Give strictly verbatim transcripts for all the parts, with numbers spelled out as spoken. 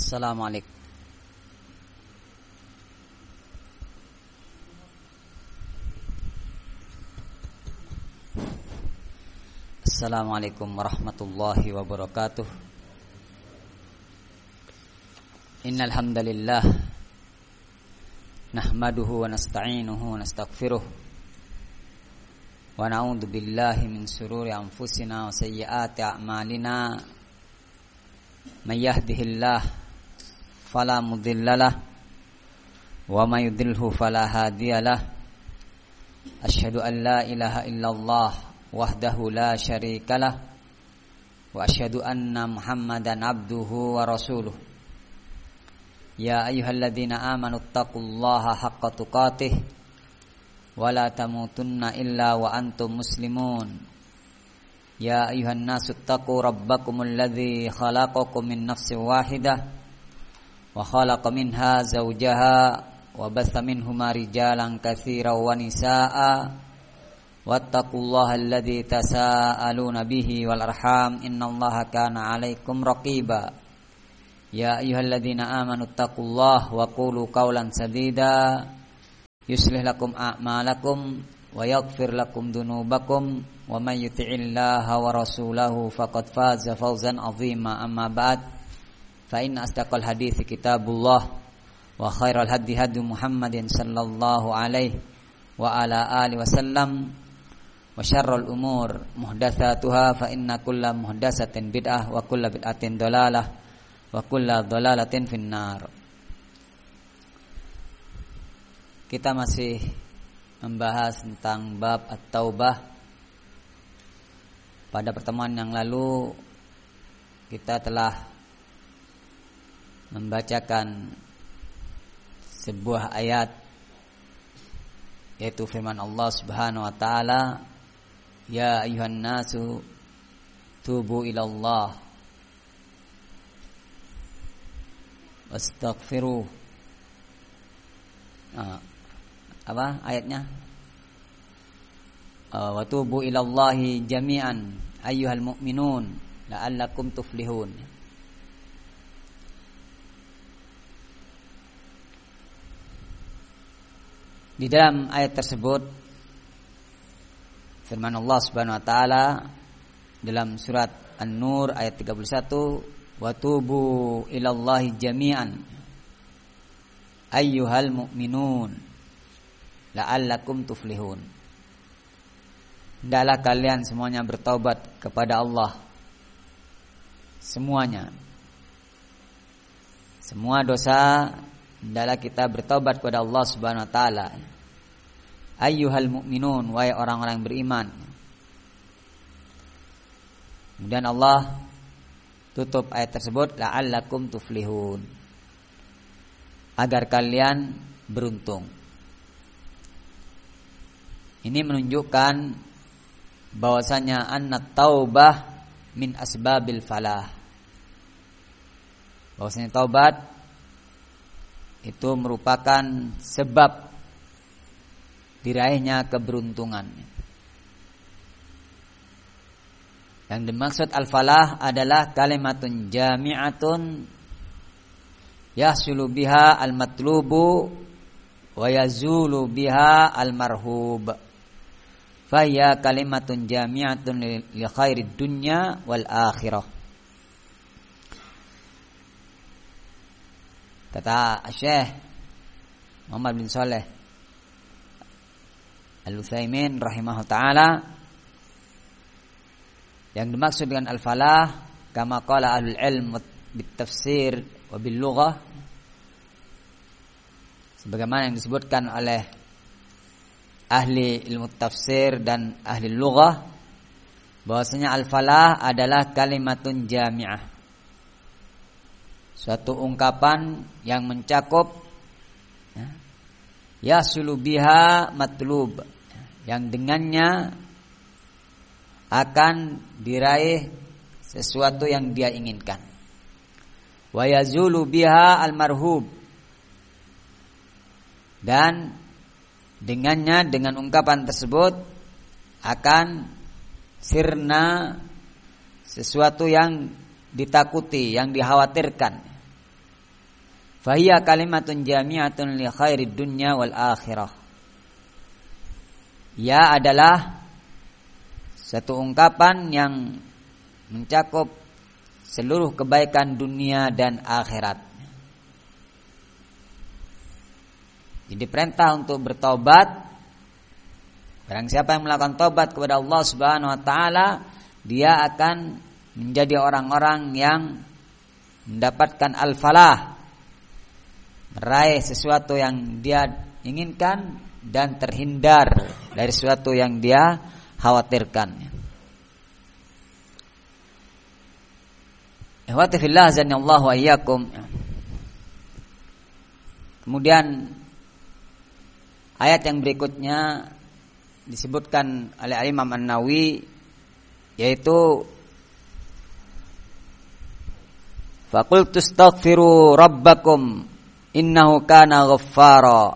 Assalamualaikum. Assalamualaikum warahmatullahi wabarakatuh. Innal hamdalillah nahmaduhu wa nasta'inuhu wa nastaghfiruh wa na'udzu billahi min shururi anfusina wa sayyiati a'malina. May yahdihillahu fala mudhillalah wa may yudhlilhu fala hadiyalah. Asyhadu an la ilaha illallah wahdahu la syarikalah wa asyhadu anna Muhammadan abduhu wa rasuluh. Ya ayyuhalladzina amanu taqullaha haqqa tuqatih wa la tamutunna illa wa antum muslimun. Ya ayyuhan nasu taqu rabbakumul ladzi khalaqakum min nafsin wahidah wa khalaqa minha zawjaha wa batha minhuma rijalan katsiran wa nisaa'a wattaqullaha alladzi tasaaluna bihi wal arham innallaha kana 'alaikum raqiba. Ya ayyuhalladzina amanu taqullaha wa qulu qawlan sadida yuslih lakum a'malakum wa yaghfir lakum dhunubakum wa may yuti'illaha wa rasulahu faqad faza fawzan 'azima. Amma ba'd, fa inna asdaqal hadithi kitabullah wa khairal hadi hadi Muhammadin sallallahu alaihi wa ala alihi wasallam wa syarrul umur muhdatsatuha fa inna kulla muhdatsatin bid'ah wa kulla bid'atin dhalalah wa kulla dhalalatin finnar. Kita masih membahas tentang bab at-taubah. Pada pertemuan yang lalu kita telah membacakan sebuah ayat, yaitu firman Allah Subhanahu wa taala, ya ayyuhan nasu tubu ilallah wastaghfiru. Nah, apa ayatnya? Wa tubu ilallahi jami'an ayyuhal mu'minun la'allakum tuflihun. Di dalam ayat tersebut firman Allah Subhanahu wa taala dalam surat An-Nur ayat tiga puluh satu, wa tubu ilallahi jami'an ayyuhal mu'minun la'allakum tuflihun. Hendaklah kalian semuanya bertaubat kepada Allah, semuanya, semua dosa. Hendaklah kita bertaubat kepada Allah Subhanahu wa taala. Ayyuhal mu'minun, wahai orang-orang beriman. Kemudian Allah tutup ayat tersebut, la'allakum tuflihun, agar kalian beruntung. Ini menunjukkan bahwasanya annat taubah min asbabil falah. Bahwasanya taubat itu merupakan sebab diraihnya keberuntungan. Yang dimaksud al-falah adalah kalimatun jami'atun yahsulu biha al-matlubu wa yazulu biha al-marhub. Faya kalimatun jami'atun li khairid dunya wal akhirah. Kata Syekh Muhammad bin Shalih Al-Utsaimin rahimahu ta'ala, yang dimaksud dengan al-falah kama qala ahlul ilm bit tafsir wa bil lughah, sebagaimana yang disebutkan oleh ahli ilmu tafsir dan ahli lughah, bahwasanya al-falah adalah kalimatun jami'ah, suatu ungkapan yang mencakup ya sulubiha matlub, yang dengannya akan diraih sesuatu yang dia inginkan, wa yazulu biha al-marhub, dan dengannya, dengan ungkapan tersebut akan sirna sesuatu yang ditakuti, yang dikhawatirkan. Fahiya kalimatun jami'atun li khairid dunya wal akhirah. Ya adalah satu ungkapan yang mencakup seluruh kebaikan dunia dan akhirat. Jadi perintah untuk bertobat. Barang siapa yang melakukan tobat kepada Allah Subhanahu wa taala, dia akan menjadi orang-orang yang mendapatkan al-falah, meraih sesuatu yang dia inginkan dan terhindar dari sesuatu yang dia khawatirkan. Ikhwati fillah azanillahu wa iyyakum. Kemudian ayat yang berikutnya disebutkan oleh Imam An-Nawawi, yaitu faqultu astaghfiru rabbakum innahu kana ghaffara.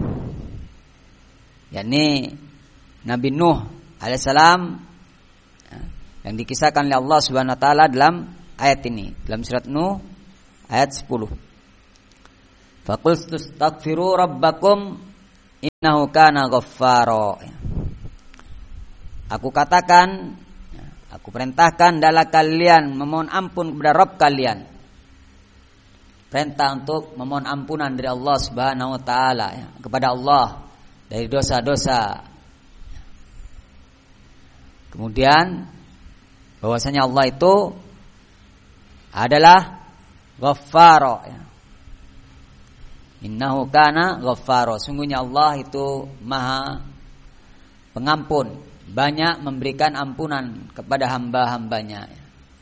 yakni Nabi Nuh alaihissalam yang dikisahkan oleh Allah Subhanahu wa taala dalam ayat ini, dalam surat Nuh ayat sepuluh. Faqultu astaghfiru rabbakum innahu kana ghaffara. Aku katakan, aku perintahkan adalah kalian memohon ampun kepada Rabb kalian. Perintah untuk memohon ampunan dari Allah Subhanahu wa taala, ya, kepada Allah dari dosa-dosa. Kemudian bahwasanya Allah itu adalah Ghaffara, ya. Innahu kana Ghaffara. Sungguhnya Allah itu Maha Pengampun, banyak memberikan ampunan kepada hamba-hambanya.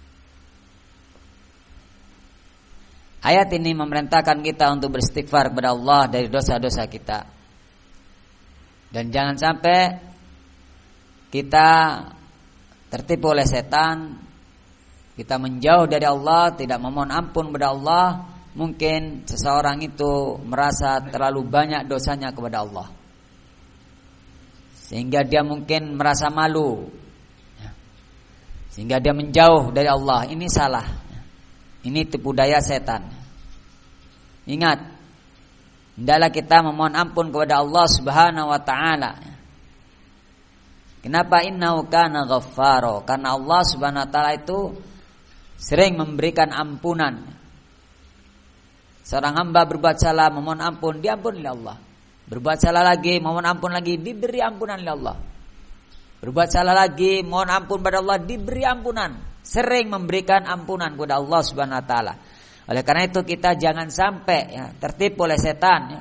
Ayat ini memerintahkan kita untuk beristighfar kepada Allah dari dosa-dosa kita. Dan jangan sampai kita tertipu oleh setan, kita menjauh dari Allah, tidak memohon ampun kepada Allah. Mungkin seseorang itu merasa terlalu banyak dosanya kepada Allah, sehingga dia mungkin merasa malu, sehingga dia menjauh dari Allah. Ini salah, ini tipu daya setan. Ingat, hendaklah kita memohon ampun kepada Allah Subhanahu wa taala. Kenapa? Innahu kana ghaffara, karena Allah Subhanahu wa taala itu sering memberikan ampunan. Seorang hamba berbuat salah, memohon ampun, diampuni oleh Allah. Berbuat salah lagi, mohon ampun lagi, diberi ampunan oleh Allah. Berbuat salah lagi, mohon ampun pada Allah, diberi ampunan. Sering memberikan ampunan kepada Allah Subhanahu wa taala. Oleh karena itu kita jangan sampai, ya, tertipu oleh setan, ya.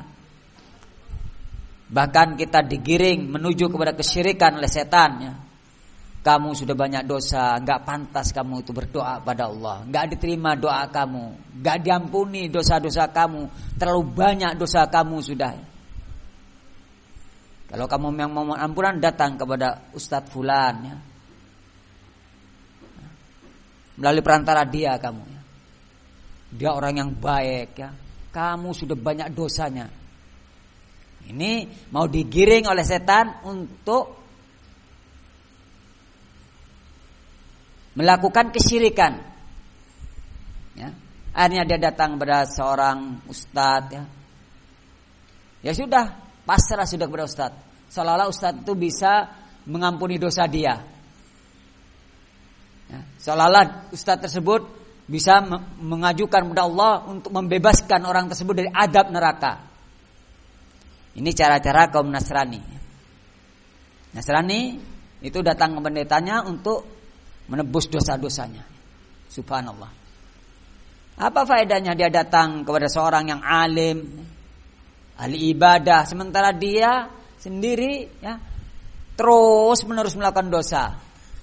Bahkan kita digiring menuju kepada kesyirikan oleh setan, ya. Kamu sudah banyak dosa, enggak pantas kamu itu berdoa pada Allah, enggak diterima doa kamu, enggak diampuni dosa-dosa kamu, terlalu banyak dosa kamu sudah. Kalau kamu yang mau ampunan, datang kepada Ustadz Fulan, ya. Melalui perantara dia kamu, ya. Dia orang yang baik, ya. Kamu sudah banyak dosanya. Ini mau digiring oleh setan untuk melakukan kesyirikan, ya. Akhirnya dia datang kepada seorang ustadz, ya. Ya sudah, pasrah sudah kepada ustadz. Seolah-olah ustadz itu bisa mengampuni dosa dia, ya. Seolah-olah ustadz tersebut bisa mengajukan kepada Allah untuk membebaskan orang tersebut dari adab neraka. Ini cara-cara kaum Nasrani. Nasrani itu datang ke pendetanya untuk menebus dosa-dosanya. Subhanallah. Apa faedahnya dia datang kepada seorang yang alim, ahli ibadah, sementara dia sendiri, ya, terus menerus melakukan dosa.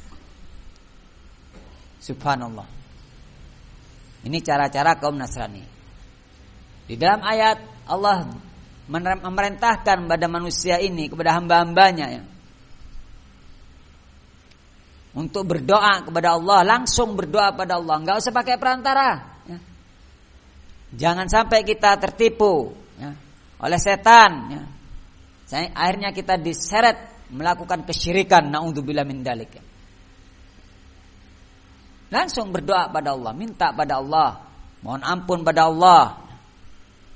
Subhanallah. Ini cara-cara kaum Nasrani. Di dalam ayat Allah memerintahkan pada manusia ini, kepada hamba-hambanya, ya, untuk berdoa kepada Allah, langsung berdoa pada Allah, enggak usah pakai perantara, ya. Jangan sampai kita tertipu, ya, oleh setan, ya. Akhirnya kita diseret melakukan kesyirikan, naudzubillah min dzalik, ya. Langsung berdoa pada Allah, minta pada Allah, mohon ampun pada Allah.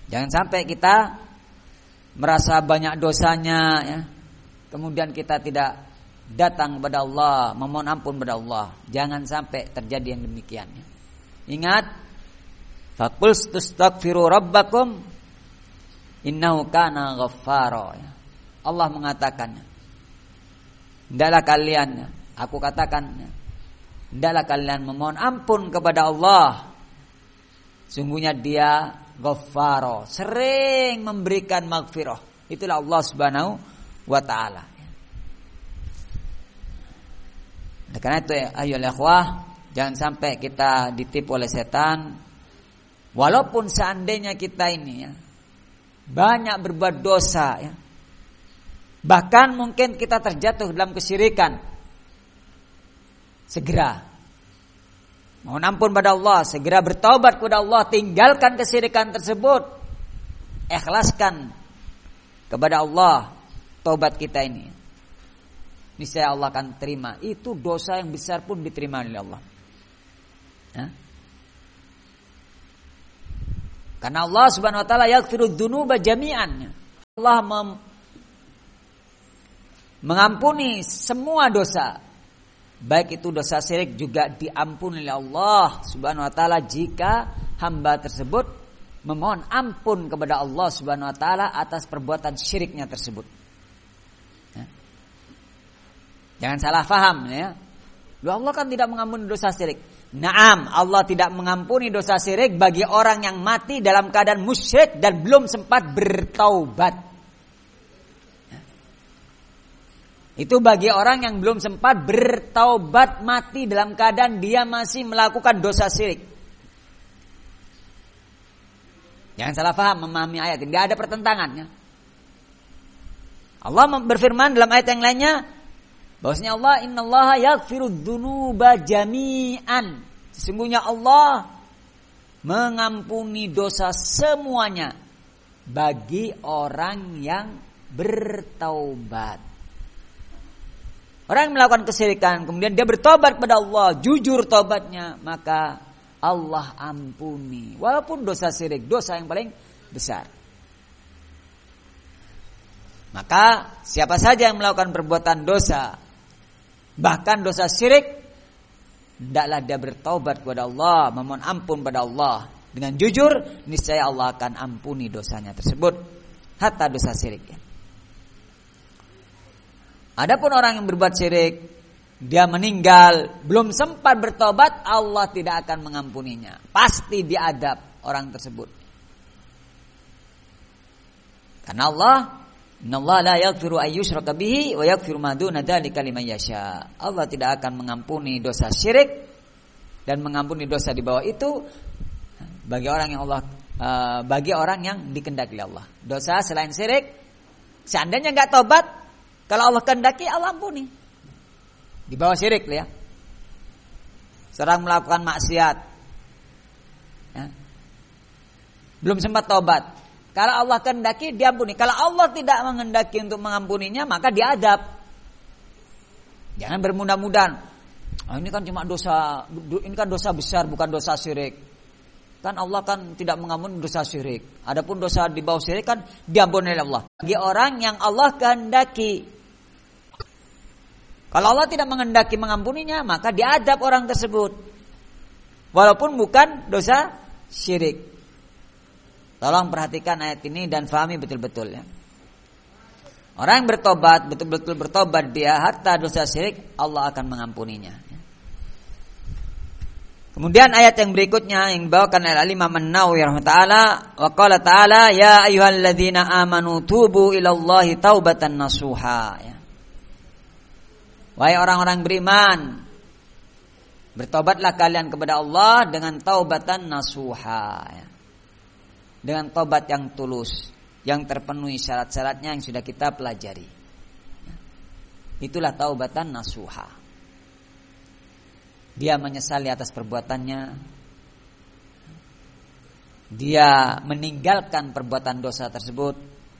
Jangan sampai kita merasa banyak dosanya, ya, kemudian kita tidak datang kepada Allah, memohon ampun kepada Allah. Jangan sampai terjadi yang demikian. Ya. Ingat, faqul tastaghfiru rabbakum innahu kana ghaffara. Ya. Allah mengatakan, hendaklah kalian, aku katakan, hendaklah kalian memohon ampun kepada Allah. Sungguhnya Dia Ghaffaro, sering memberikan maghfirah. Itulah Allah Subhanahu wa taala. Oleh karena itu ya, ayo ikhwah, jangan sampai kita ditipu oleh setan. Walaupun seandainya kita ini ya banyak berbuat dosa ya. Bahkan mungkin kita terjatuh dalam kesyirikan. Segera mohon ampun pada Allah, segera bertaubat kepada Allah, tinggalkan kesyirikan tersebut. Ikhlaskan kepada Allah taubat kita ini. Niscaya Allah akan terima. Itu dosa yang besar pun diterima oleh Allah. Hah? Karena Allah Subhanahu wa taala yaghfiru dzunuba jami'an. Allah mem- mengampuni semua dosa. Baik itu dosa syirik juga diampuni oleh Allah Subhanahu wa taala jika hamba tersebut memohon ampun kepada Allah Subhanahu wa taala atas perbuatan syiriknya tersebut. Ya. Jangan salah faham ya. Loh, Allah kan tidak mengampuni dosa syirik. Naam, Allah tidak mengampuni dosa syirik bagi orang yang mati dalam keadaan musyrik dan belum sempat bertaubat. Itu bagi orang yang belum sempat bertaubat, mati dalam keadaan dia masih melakukan dosa syirik. Jangan salah paham memahami ayat ini, tidak ada pertentangannya. Allah berfirman dalam ayat yang lainnya bahwasanya Allah, innallaha yaghfiru dzunuba jami'an. Sesungguhnya Allah mengampuni dosa semuanya bagi orang yang bertaubat. Orang yang melakukan kesyirikan kemudian dia bertobat kepada Allah, jujur tobatnya, maka Allah ampuni. Walaupun dosa syirik, dosa yang paling besar. Maka siapa saja yang melakukan perbuatan dosa, bahkan dosa syirik, hendaklah dia bertobat kepada Allah, memohon ampun pada Allah dengan jujur, niscaya Allah akan ampuni dosanya tersebut, hatta dosa syirik. Adapun orang yang berbuat syirik, dia meninggal belum sempat bertobat, Allah tidak akan mengampuninya. Pasti diadab orang tersebut. Karena Allah, innallaha la yaghfiru an yushraka bihi wa yaghfiru ma duna dzalika liman yasha. Allah tidak akan mengampuni dosa syirik dan mengampuni dosa di bawah itu bagi orang yang Allah uh, bagi orang yang dikehendaki Allah. Dosa selain syirik, seandainya enggak tobat, kalau Allah kehendaki, Allah ampuni. Di bawah syirik ya. Seorang melakukan maksiat, ya, belum sempat tobat. Kalau Allah kehendaki, diampuni. Kalau Allah tidak menghendaki untuk mengampuninya, maka diadab. Jangan bermudah-mudahan. Oh, ini kan cuma dosa, ini kan dosa besar, bukan dosa syirik. Kan Allah kan tidak mengampuni dosa syirik. Adapun dosa di bawah syirik kan diampuni oleh Allah. Bagi orang yang Allah kehendaki. Kalau Allah tidak menghendaki mengampuninya, maka diadab orang tersebut. Walaupun bukan dosa syirik. Tolong perhatikan ayat ini dan fahami betul-betul ya. Orang yang bertobat, betul-betul bertobat dia harta dosa syirik, Allah akan mengampuninya. Kemudian ayat yang berikutnya yang dibawakan oleh Imam An-Nawawi rahimahullah, wa qala ta'ala ya ayyuhalladzina amanu tubu ilallahi taubatan nasuha ya. Wahai orang-orang beriman, bertobatlah kalian kepada Allah dengan taubatan nasuha ya. Dengan taubat yang tulus, yang terpenuhi syarat-syaratnya yang sudah kita pelajari. Itulah taubatan nasuha. Dia menyesali atas perbuatannya. Dia meninggalkan perbuatan dosa tersebut.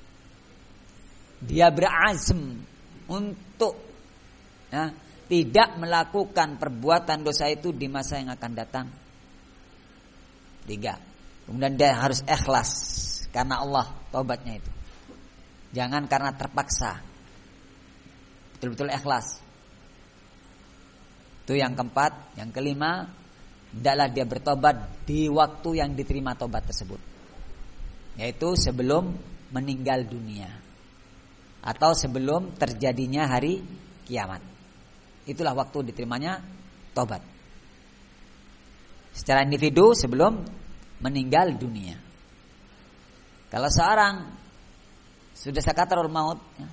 Dia berazam untuk ya, tidak melakukan perbuatan dosa itu di masa yang akan datang. Tiga. Kemudian dia harus ikhlas karena Allah tobatnya itu. Jangan karena terpaksa. Betul-betul ikhlas. Itu yang keempat. Yang kelima, hendaklah dia bertobat di waktu yang diterima tobat tersebut, yaitu sebelum meninggal dunia atau sebelum terjadinya hari kiamat. Itulah waktu diterimanya tobat secara individu sebelum meninggal dunia. Kalau seorang sudah sakaratul maut, ya,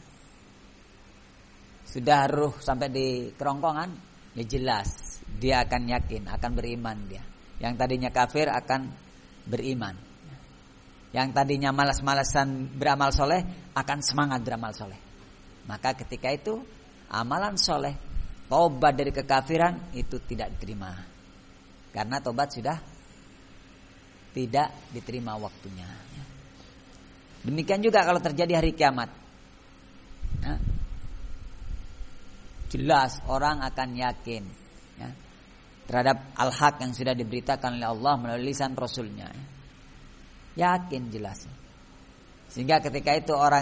sudah ruh sampai di kerongkongan, ya jelas dia akan yakin, akan beriman dia. Yang tadinya kafir akan beriman. Yang tadinya malas-malasan beramal soleh akan semangat beramal soleh. Maka ketika itu amalan soleh, tobat dari kekafiran itu tidak diterima, karena tobat sudah tidak diterima waktunya. Demikian juga kalau terjadi hari kiamat, ya, jelas orang akan yakin, ya, terhadap al-haq yang sudah diberitakan oleh Allah melalui lisan Rasulnya. Yakin jelas. Sehingga ketika itu orang